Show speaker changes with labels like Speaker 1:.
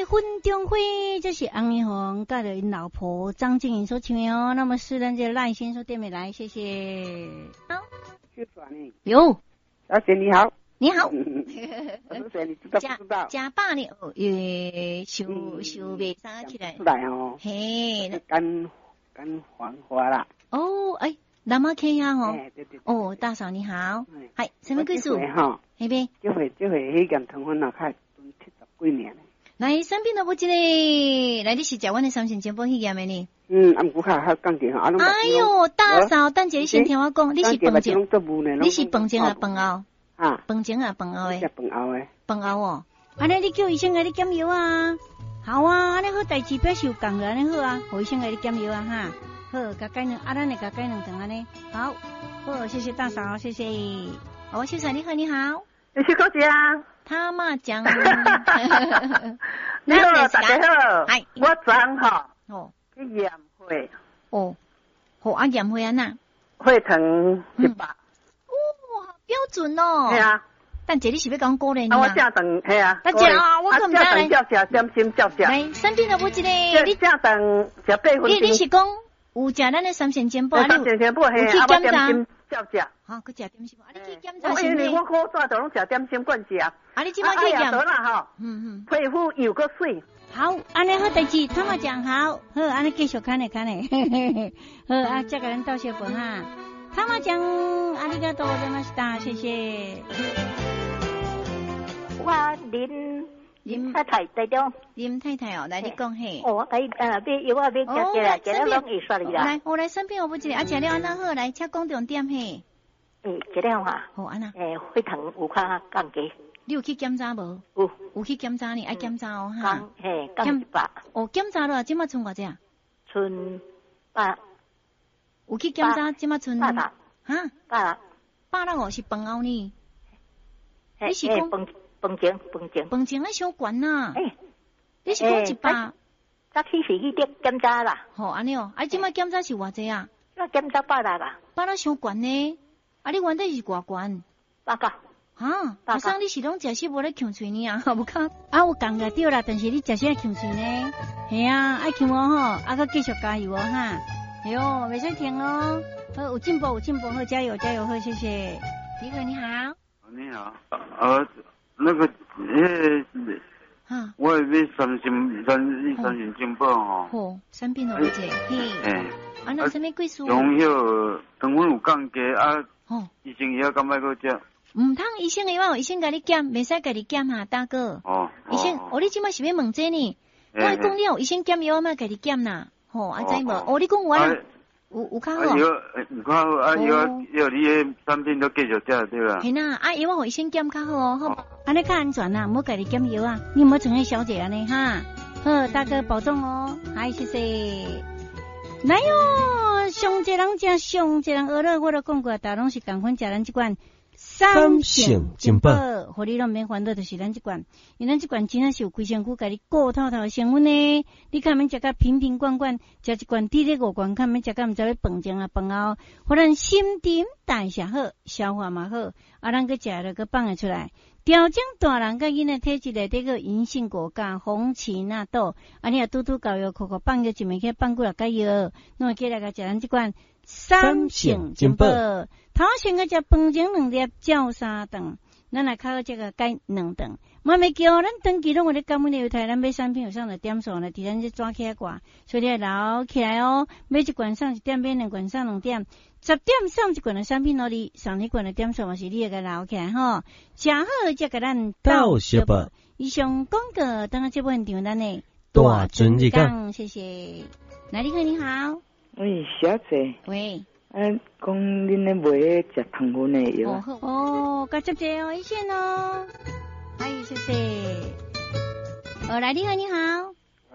Speaker 1: 婚中会，这是洪一红甲着因老婆张静颖所唱的哦。那么是咱这赖先生电话来，谢谢。好，有，
Speaker 2: 小姐你好。
Speaker 1: 你好。
Speaker 2: 小姐你知道不知道？
Speaker 1: 加爸呢？收袂啥起来？
Speaker 2: 出来哦。
Speaker 1: 嘿，
Speaker 2: 干黄花啦。
Speaker 1: 哦，哎，南马 K 呀吼。
Speaker 2: 对对。
Speaker 1: 哦，大嫂你好。嗨，什么贵数？
Speaker 2: 哈，
Speaker 1: 那边。
Speaker 2: 这回迄间糖粉啊，开70几年。
Speaker 1: 来，三边都不记得，来你是食阮的三鲜煎包迄件的呢？
Speaker 2: 毋过较讲起吼，
Speaker 1: 哎呦，大嫂，等者你先听我讲，你是饭前，你是饭前啊饭后？
Speaker 2: 啊，
Speaker 1: 饭前啊饭后诶？
Speaker 2: 饭后诶。
Speaker 1: 饭后哦，安尼你叫医生给你减药啊？好啊，安尼好代志表示有讲了，安尼好啊，医生给你减药啊哈。好，甲改两，咱来甲改两顿安尼。好，好，谢谢大嫂，谢谢。哦，先生你好，你好。
Speaker 3: 你是高姐啊？
Speaker 1: 他嘛讲。
Speaker 3: 你好，大家好。
Speaker 1: 嗨，
Speaker 3: 我昨吼。
Speaker 1: 哦。
Speaker 3: 去验血。
Speaker 1: 哦。好啊，验血啊呐。
Speaker 3: 血糖100。
Speaker 1: 哦，标准哦。
Speaker 3: 系啊。
Speaker 1: 但这里是要讲过年
Speaker 3: 啊，我正等，系啊。
Speaker 1: 大家啊，我咁
Speaker 3: 正等照食，点心照食。
Speaker 1: 来，三边都不一个。
Speaker 3: 你正等食8分。
Speaker 1: 你是讲有食咱的三鲜煎包？
Speaker 3: 三鲜煎包系啊，我点心照食。
Speaker 1: 好，佮食点心，啊，你去检查
Speaker 3: 因为我好早就拢食点心惯食。啊，
Speaker 1: 你即摆去验？
Speaker 3: 得啦吼。皮肤又个水。
Speaker 1: 好，安尼好代志，他们讲好，好，安尼继续看嘞。好啊，再给咱倒小饭哈。他们讲阿里嘎多ざいました，谢谢。
Speaker 4: 我林太太在中。
Speaker 1: 林太太哦，来你讲嘿。
Speaker 4: 哦，要我要食啦，食了拢会刷你啦。
Speaker 1: 来，我来身边我不记得，食了安那好，来，请讲重点嘿。
Speaker 4: 食了哈。
Speaker 1: 好安那。
Speaker 4: 血糖有较降低。
Speaker 1: 你有去检查无？有去检查呢，爱检查哦哈。
Speaker 4: 降100。
Speaker 1: 哦，检查了，即马剩偌只？
Speaker 4: 剩8。
Speaker 1: 有去检查，即马剩
Speaker 4: 8
Speaker 1: 哈？8是饭后呢？你是讲饭前咧伤悬呐？你是讲100？
Speaker 4: 早起是去检查啦。
Speaker 1: 好安尼哦，即马检查是偌济啊？
Speaker 4: 我检查800啦。
Speaker 1: 800伤悬呢？你原底是偌悬
Speaker 4: ？800。
Speaker 1: 哈，阿生你是拢食食无咧呛嘴呢啊？无讲有讲个对啦，但是你食食呛嘴呢？系啊，爱呛我吼，佮继续加油哦哈！哎呦，袂使停哦，好有进步，好加油，好谢谢。你好，你好。
Speaker 5: 你好，那个我要三鲜煎包吼。
Speaker 1: 好，三边都这，嘿。那什么贵数？
Speaker 5: 用迄糖分有降低啊。医生也感觉个食。
Speaker 1: 唔通医生的话，医生甲你减，袂使甲你减哈，大哥。医生，你即摆是要问这呢？我讲了，医生减药嘛，甲你减啦。知无？你讲我有较好。
Speaker 5: 有较好，药你的产品都继续食对啦。
Speaker 1: 系呐，药互医生减较好哦，好，安尼较安全啦，莫甲你减药啊。你莫像迄小姐安尼哈。好，大哥保重哦，嗨，谢谢。来哟，上一人食，上一人学了，我都讲过，大拢是共款食咱即款。三鲜煎包，互你拢免烦恼，就是咱即款，因为咱即款真正是有规身躯，甲你顾透透的成分呢。你看免食甲瓶瓶罐罐，食一罐滴滴5罐，看免食甲毋知要饭前啊饭后，互咱心情代谢好，消化嘛好，咱个食了个放会出来。调整大人甲囡仔体质内底个银杏果苷、红荠纳豆，你也拄搞药，扣放个一暝去放几落个药，那么起来个食咱即款三鲜煎包。头先个食饭前2粒，照3顿，咱来靠这个改2顿。妈咪叫咱长期拢有咧感冒的油台，咱买产品有上的点数呢，替咱这抓起来挂，所以你留起来哦。买一罐上1点，买2罐上2点，10点上1罐的产品攞你上1罐的点数嘛是你个留起来吼。食好则甲咱到小包。以上广告等下这部分场咱的大尊日讲，谢谢。来，你好，你好。
Speaker 2: 喂，小姐。
Speaker 1: 喂。
Speaker 2: 讲恁咧卖食糖分的药。
Speaker 1: 甲接者哦，一线哦。嗨，谢谢。来，你好，你好。